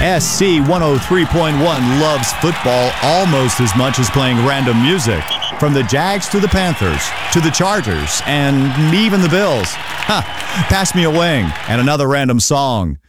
SC 103.1 loves football almost as much as playing random music. From the Jags to the Panthers, to the Chargers, and even the Bills. Pass me a wing and another random song.